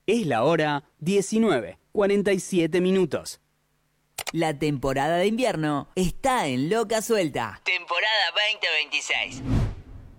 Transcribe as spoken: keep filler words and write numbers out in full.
Es la hora diecinueve, cuarenta y siete minutos. La temporada de invierno está en Loca Suelta. Temporada veinte veintiséis.